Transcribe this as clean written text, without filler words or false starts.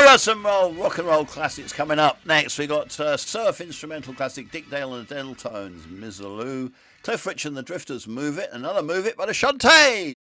got some rock and roll classics coming up next. We got surf instrumental classic Dick Dale and the Dental Tones, Mizzaloo, Cliff Richard and the Drifters, Move It, another Move It by the Shantae.